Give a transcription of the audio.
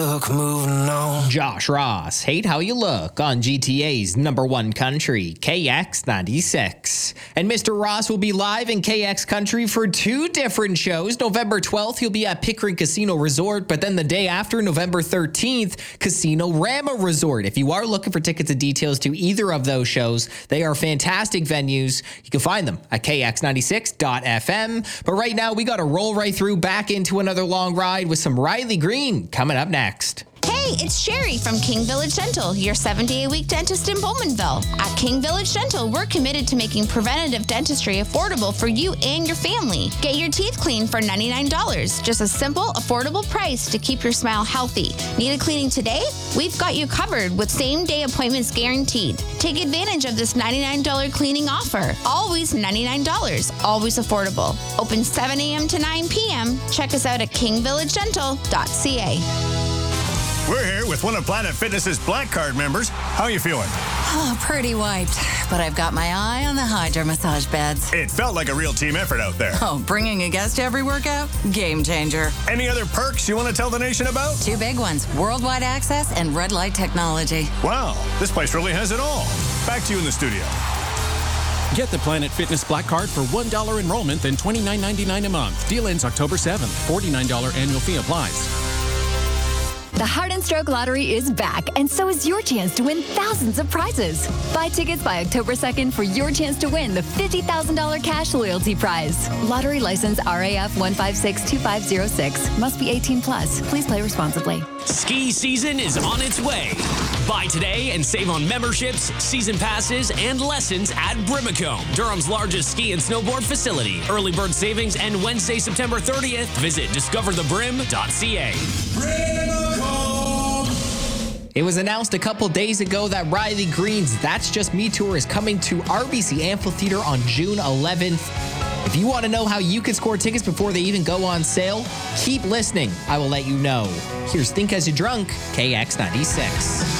Look, moving on. Josh Ross, Hate How You Look on GTA's #1 country, KX96. And Mr. Ross will be live in KX Country for 2 different shows. November 12th, he'll be at Pickering Casino Resort, but then the day after, November 13th, Casino Rama Resort. If you are looking for tickets and details to either of those shows, they are fantastic venues. You can find them at kx96.fm. But right now, we got to roll right through back into another long ride with some Riley Green coming up next. Hey, it's Sherry from King Village Dental, your 7-day-a-week dentist in Bowmanville. At King Village Dental, we're committed to making preventative dentistry affordable for you and your family. Get your teeth cleaned for $99, just a simple, affordable price to keep your smile healthy. Need a cleaning today? We've got you covered with same-day appointments guaranteed. Take advantage of this $99 cleaning offer. Always $99, always affordable. Open 7 a.m. to 9 p.m. Check us out at kingvillagedental.ca. We're here with one of Planet Fitness's Black Card members. How are you feeling? Oh, pretty wiped. But I've got my eye on the Hydra massage beds. It felt like a real team effort out there. Oh, bringing a guest to every workout? Game changer. Any other perks you want to tell the nation about? 2 big ones, worldwide access and red light technology. Wow, this place really has it all. Back to you in the studio. Get the Planet Fitness Black Card for $1 enrollment, then $29.99 a month. Deal ends October 7th. $49 annual fee applies. The Heart and Stroke Lottery is back, and so is your chance to win thousands of prizes. Buy tickets by October 2nd for your chance to win the $50,000 cash loyalty prize. Lottery license RAF 1562506. Must be 18 plus. Please play responsibly. Ski season is on its way. Buy today and save on memberships, season passes, and lessons at Brimacombe, Durham's largest ski and snowboard facility. Early bird savings end Wednesday, September 30th. Visit discoverthebrim.ca. It was announced a couple days ago that Riley Green's That's Just Me tour is coming to RBC Amphitheater on June 11th. If you want to know how you can score tickets before they even go on sale, keep listening. I will let you know. Here's Think As You're Drunk, KX96.